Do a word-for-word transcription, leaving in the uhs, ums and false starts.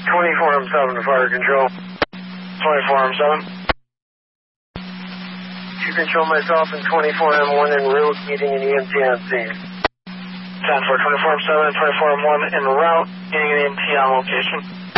twenty-four M seven to fire control. twenty-four M seven. To control myself in twenty-four M one en route, meeting an E M T on scene. ten for twenty-four M seven and twenty-four M one en route, meeting an E M T on location.